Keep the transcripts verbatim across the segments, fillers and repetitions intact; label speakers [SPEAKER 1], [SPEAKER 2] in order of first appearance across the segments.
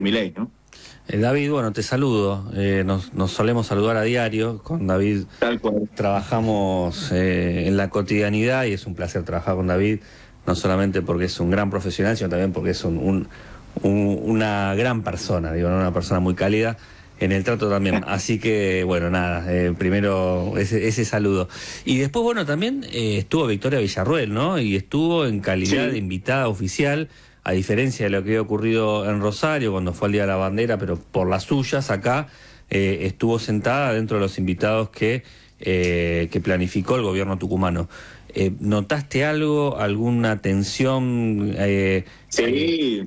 [SPEAKER 1] Milei, ¿no?
[SPEAKER 2] Eh, David, bueno, te saludo. Eh, nos, nos solemos saludar a diario. Con David
[SPEAKER 1] Tal cual.
[SPEAKER 2] trabajamos eh, en la cotidianidad y es un placer trabajar con David, no solamente porque es un gran profesional, sino también porque es un, un- un- una gran persona, digo, ¿no? Una persona muy cálida en el trato también. Así que, bueno, nada, eh, primero ese, ese saludo. Y después, bueno, también eh, estuvo Victoria Villarruel, ¿no? Y estuvo en calidad de
[SPEAKER 1] Sí,
[SPEAKER 2] invitada oficial. A diferencia de lo que había ocurrido en Rosario cuando fue el Día de la Bandera, pero por las suyas, acá eh, estuvo sentada dentro de los invitados que, eh, que planificó el gobierno tucumano. Eh, ¿Notaste algo, alguna tensión? Eh, eh,
[SPEAKER 1] sí,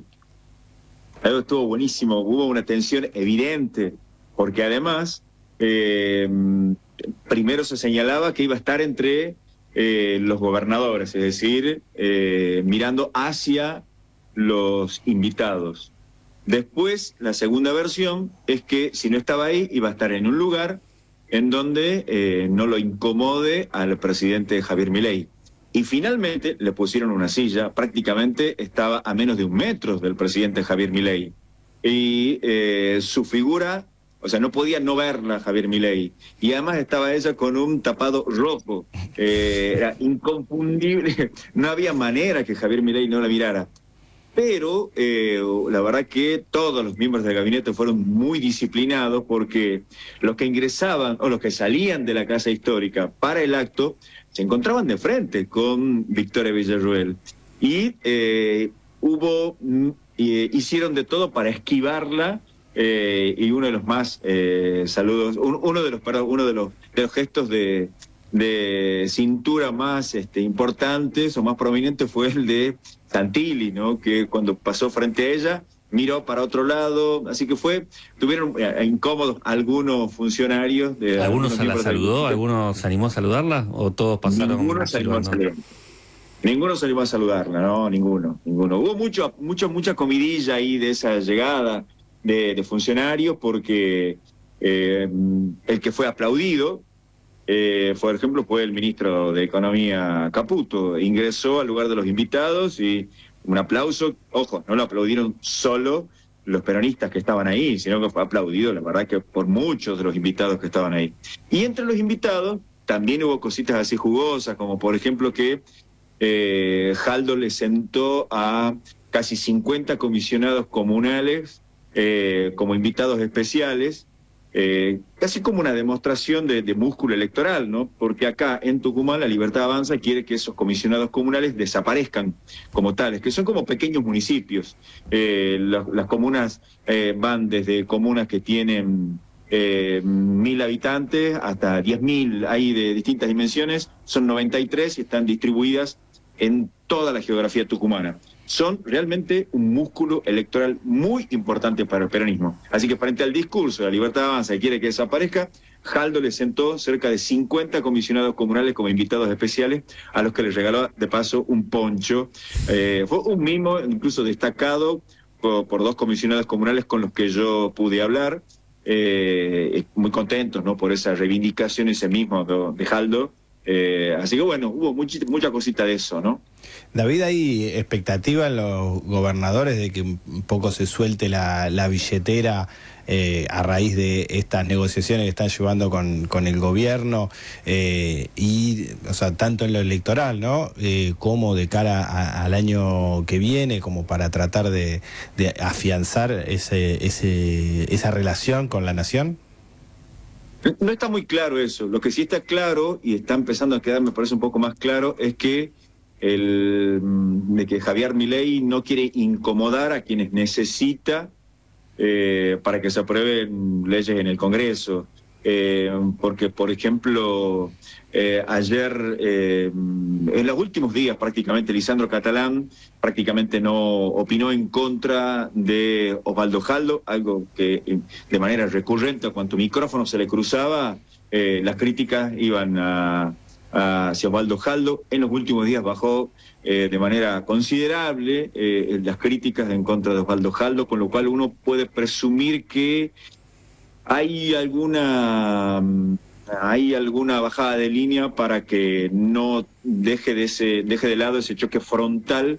[SPEAKER 1] algo estuvo buenísimo, hubo una tensión evidente, porque además, eh, primero se señalaba que iba a estar entre eh, los gobernadores, es decir, eh, mirando hacia los invitados. Después, la segunda versión es que si no estaba ahí, iba a estar en un lugar en donde eh, no lo incomode al presidente Javier Milei. Y finalmente le pusieron una silla, prácticamente estaba a menos de un metro del presidente Javier Milei. Y eh, su figura, o sea, no podía no verla Javier Milei. Y además estaba ella con un tapado rojo. Eh, era inconfundible, no había manera que Javier Milei no la mirara. Pero eh, la verdad que todos los miembros del gabinete fueron muy disciplinados porque los que ingresaban o los que salían de la Casa Histórica para el acto se encontraban de frente con Victoria Villarruel. Y eh, hubo, mm, eh, hicieron de todo para esquivarla. Eh, y uno de los más eh, saludos, un, uno de los, perdón, uno de los, de los gestos de, de cintura más este, importantes o más prominentes fue el de Santilli, ¿no? Que cuando pasó frente a ella miró para otro lado, así que fue, tuvieron eh, incómodos algunos funcionarios de
[SPEAKER 2] ¿Algunos
[SPEAKER 1] algunos
[SPEAKER 2] se la
[SPEAKER 1] miembros del
[SPEAKER 2] saludó?
[SPEAKER 1] gabinete.
[SPEAKER 2] ¿Algunos se animó a saludarla? ¿O todos
[SPEAKER 1] Ninguno
[SPEAKER 2] pasaron
[SPEAKER 1] se animó a
[SPEAKER 2] silbando?
[SPEAKER 1] saludar. Ninguno se animó a saludarla, no, ninguno, ninguno. Hubo mucho, mucho, mucha comidilla ahí de esa llegada de, de funcionarios porque eh, el que fue aplaudido, eh, por ejemplo, fue el ministro de Economía Caputo. Ingresó al lugar de los invitados y un aplauso. Ojo, no lo aplaudieron solo los peronistas que estaban ahí, sino que fue aplaudido, la verdad, que por muchos de los invitados que estaban ahí. Y entre los invitados también hubo cositas así jugosas, como por ejemplo que eh, Jaldo le sentó a casi cincuenta comisionados comunales eh, como invitados especiales, eh, casi como una demostración de, de músculo electoral, ¿no? Porque acá en Tucumán la Libertad Avanza quiere que esos comisionados comunales desaparezcan como tales, que son como pequeños municipios. Eh, las, las comunas eh, van desde comunas que tienen eh, mil habitantes hasta diez mil, hay de distintas dimensiones, son noventa y tres y están distribuidas en toda la geografía tucumana. Son realmente un músculo electoral muy importante para el peronismo. Así que frente al discurso de la Libertad Avanza que quiere que desaparezca, Jaldo le sentó cerca de cincuenta comisionados comunales como invitados especiales, a los que les regaló de paso un poncho. Eh, fue un mimo incluso destacado por, por dos comisionados comunales con los que yo pude hablar, eh, muy contentos, ¿no?, por esa reivindicación, ese mismo de, de Jaldo. Eh, así que bueno, hubo mucha, mucha cosita de eso, ¿no?
[SPEAKER 3] David, ¿hay expectativa en los gobernadores de que un poco se suelte la, la billetera eh, a raíz de estas negociaciones que están llevando con, con el gobierno? Eh, y, o sea, tanto en lo electoral, ¿no? Eh, como de cara a, al año que viene, como para tratar de, de afianzar ese, ese, esa relación con la nación.
[SPEAKER 1] No está muy claro eso. Lo que sí está claro, y está empezando a quedar, me parece un poco más claro, es que el de que Javier Milei no quiere incomodar a quienes necesita eh, para que se aprueben leyes en el Congreso. Eh, porque, por ejemplo, eh, ayer, eh, en los últimos días prácticamente, Lisandro Catalán prácticamente no opinó en contra de Osvaldo Jaldo, algo que de manera recurrente, a cuanto micrófono se le cruzaba, eh, las críticas iban a, a, hacia Osvaldo Jaldo. En los últimos días bajó eh, de manera considerable eh, las críticas en contra de Osvaldo Jaldo, con lo cual uno puede presumir que hay alguna hay alguna bajada de línea para que no deje de ese deje de lado ese choque frontal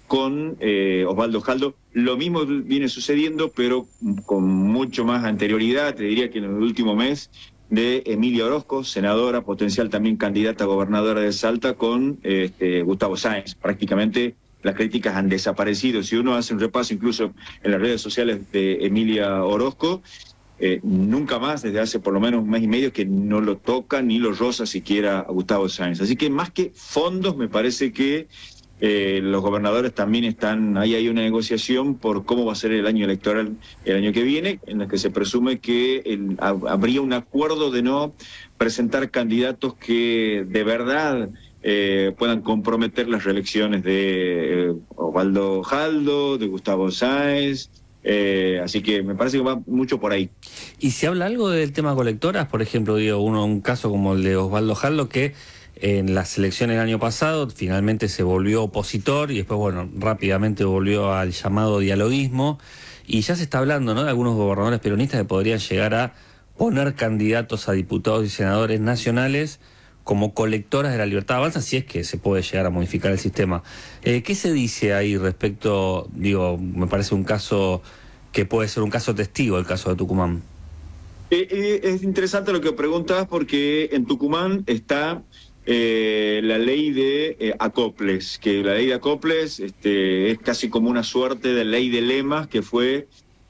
[SPEAKER 1] con eh, Osvaldo Jaldo. Lo mismo viene sucediendo, pero con mucho más anterioridad, te diría que en el último mes, de Emilia Orozco, senadora, potencial también candidata a gobernadora de Salta, con este, Gustavo Sáenz. Prácticamente las críticas han desaparecido. Si uno hace un repaso incluso en las redes sociales de Emilia Orozco, eh, nunca más, desde hace por lo menos un mes y medio, que no lo toca ni lo roza siquiera a Gustavo Sáenz. Así que más que fondos, me parece que eh, los gobernadores también están, ahí hay una negociación por cómo va a ser el año electoral el año que viene, en la que se presume que el, habría un acuerdo de no presentar candidatos que de verdad Eh, puedan comprometer las reelecciones de eh, Osvaldo Jaldo, de Gustavo Sáenz, eh, así que me parece que va mucho por ahí.
[SPEAKER 2] ¿Y se habla algo del tema colectoras? Por ejemplo, digo, uno, un caso como el de Osvaldo Jaldo, que en las elecciones del año pasado finalmente se volvió opositor y después, bueno, rápidamente volvió al llamado dialoguismo, y ya se está hablando, ¿no?, de algunos gobernadores peronistas que podrían llegar a poner candidatos a diputados y senadores nacionales como colectoras de la Libertad Avanza, si es que se puede llegar a modificar el sistema. Eh, ¿Qué se dice ahí respecto? Digo, me parece un caso que puede ser un caso testigo, el caso de Tucumán.
[SPEAKER 1] Eh, eh, es interesante lo que preguntas, porque en Tucumán está eh, la ley de eh, acoples, que la ley de acoples este, es casi como una suerte de ley de lemas, que fue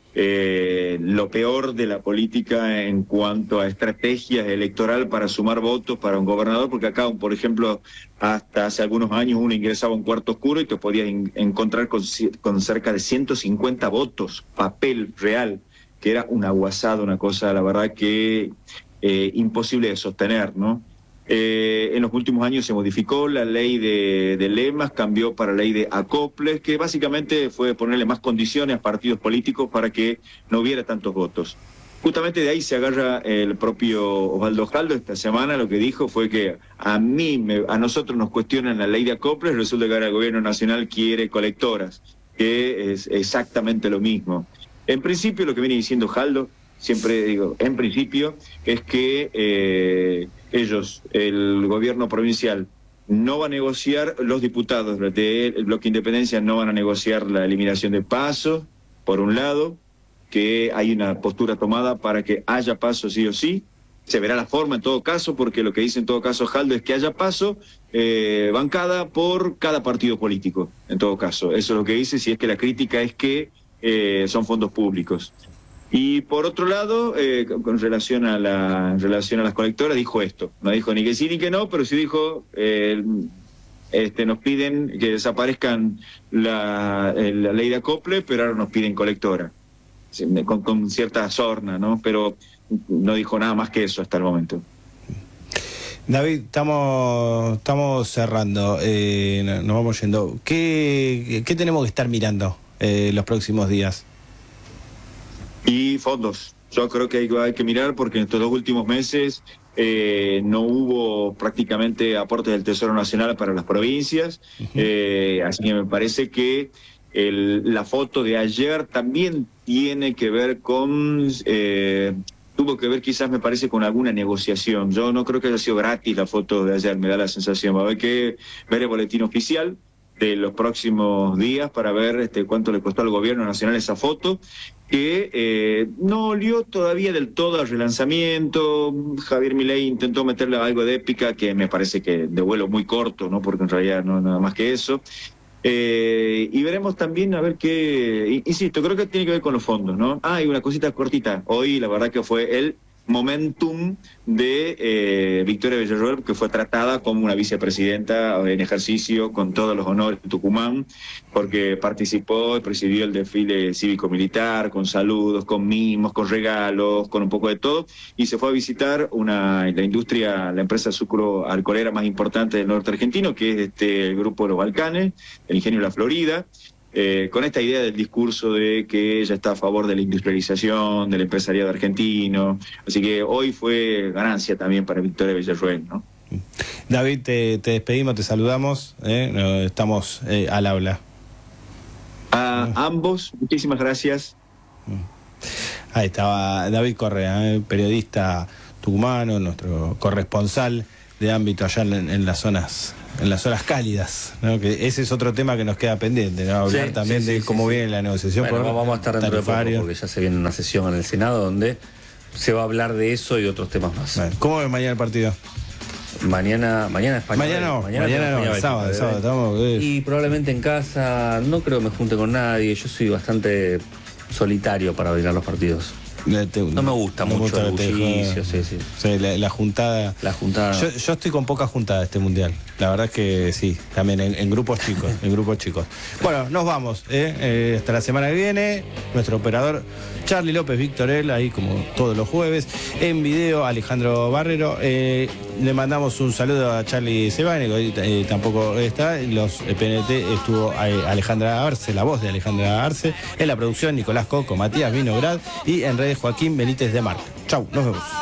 [SPEAKER 1] Eh, lo peor de la política en cuanto a estrategias electoral para sumar votos para un gobernador, porque acá, por ejemplo, hasta hace algunos años uno ingresaba a un cuarto oscuro y te podías in- encontrar con, con cerca de ciento cincuenta votos, papel real, que era una guasada, una cosa, la verdad, que eh, imposible de sostener, ¿no? Eh, en los últimos años se modificó la ley de, de lemas, cambió para la ley de acoples, que básicamente fue ponerle más condiciones a partidos políticos para que no hubiera tantos votos. Justamente de ahí se agarra el propio Osvaldo Jaldo. Esta semana lo que dijo fue que a mí, me, a nosotros nos cuestionan la ley de acoples, resulta que ahora el gobierno nacional quiere colectoras, que es exactamente lo mismo. En principio, lo que viene diciendo Jaldo, siempre digo, en principio, es que eh, ellos, el gobierno provincial, no va a negociar, los diputados del Bloque Independencia no van a negociar la eliminación de PASO, por un lado, que hay una postura tomada para que haya PASO sí o sí. Se verá la forma en todo caso, porque lo que dice en todo caso Jaldo es que haya PASO eh, bancada por cada partido político, en todo caso. Eso es lo que dice, si es que la crítica es que eh, son fondos públicos. Y por otro lado, eh, con relación a la en relación a las colectoras, dijo esto. No dijo ni que sí ni que no, pero sí dijo, eh, este, nos piden que desaparezcan la, la ley de acople, pero ahora nos piden colectora. Con, con cierta sorna, ¿no? Pero no dijo nada más que eso hasta el momento.
[SPEAKER 3] David, estamos estamos cerrando, eh, nos vamos yendo. ¿Qué, qué tenemos que estar mirando eh, los próximos días?
[SPEAKER 1] Y fondos. Yo creo que hay, hay que mirar, porque en estos dos últimos meses eh, no hubo prácticamente aportes del Tesoro Nacional para las provincias, uh-huh. eh, así que me parece que el, la foto de ayer también tiene que ver con... Eh, tuvo que ver quizás, me parece, con alguna negociación. Yo no creo que haya sido gratis la foto de ayer, me da la sensación. Va a haber que ver el boletín oficial de los próximos días para ver este, cuánto le costó al gobierno nacional esa foto, que eh, no olió todavía del todo al relanzamiento. Javier Milei intentó meterle algo de épica, que me parece que de vuelo muy corto, ¿no? Porque en realidad no nada más que eso. Eh, y veremos también a ver qué, insisto, creo que tiene que ver con los fondos, ¿no? Ah, y una cosita cortita. Hoy la verdad que fue el momentum de eh, Victoria Villarroel, que fue tratada como una vicepresidenta en ejercicio con todos los honores de Tucumán, porque participó y presidió el desfile cívico-militar, con saludos, con mimos, con regalos, con un poco de todo, y se fue a visitar una la industria, la empresa sucro-alcoholera más importante del norte argentino, que es este, el Grupo de los Balcanes, el Ingenio La Florida, Eh, con esta idea del discurso de que ella está a favor de la industrialización, del empresariado argentino. Así que hoy fue ganancia también para Victoria Villarroel, ¿no?
[SPEAKER 3] David, te, te despedimos, te saludamos, ¿eh? Estamos eh, al habla.
[SPEAKER 1] A ambos, muchísimas gracias.
[SPEAKER 3] Ahí estaba David Correa, ¿eh? Periodista tucumano, nuestro corresponsal de ámbito allá en, en las zonas en las horas cálidas, ¿no? Que ese es otro tema que nos queda pendiente, ¿no? Hablar
[SPEAKER 2] Sí,
[SPEAKER 3] también
[SPEAKER 2] sí,
[SPEAKER 3] de
[SPEAKER 2] sí,
[SPEAKER 3] cómo
[SPEAKER 2] sí,
[SPEAKER 3] viene
[SPEAKER 2] sí.
[SPEAKER 3] la negociación.
[SPEAKER 2] Bueno,
[SPEAKER 3] por
[SPEAKER 2] vamos a estar dentro de poco
[SPEAKER 3] tarifario.
[SPEAKER 2] porque ya se viene una sesión en el Senado donde se va a hablar de eso y otros temas más.
[SPEAKER 3] Bueno, ¿cómo ves mañana el partido?
[SPEAKER 2] Mañana, mañana España.
[SPEAKER 3] Mañana no, mañana,
[SPEAKER 2] tenemos
[SPEAKER 3] no,
[SPEAKER 2] España
[SPEAKER 3] el sábado, el
[SPEAKER 2] Bélgica,
[SPEAKER 3] sábado, estamos, eh.
[SPEAKER 2] Y probablemente en casa, no creo que me junte con nadie, yo soy bastante solitario para bailar los partidos. No me gusta
[SPEAKER 3] no
[SPEAKER 2] mucho
[SPEAKER 3] gusta
[SPEAKER 2] el
[SPEAKER 3] que te
[SPEAKER 2] bullicio,
[SPEAKER 3] jodan.
[SPEAKER 2] sí, sí.
[SPEAKER 3] Sí, la, la juntada.
[SPEAKER 2] La juntada.
[SPEAKER 3] Yo, yo estoy con poca juntada este mundial. La verdad es que sí, también en, en grupos chicos, en grupos chicos. Bueno, nos vamos, ¿eh? Eh, hasta la semana que viene. Nuestro operador Charlie López Victorel, ahí como todos los jueves. En video, Alejandro Barrero. Eh, le mandamos un saludo a Charlie Sebane, que hoy eh, tampoco está. Los P N T estuvo eh, Alejandra Arce, la voz de Alejandra Arce. En la producción, Nicolás Coco, Matías Vinograd y en redes Joaquín Benítez de Marco. Chau, nos vemos.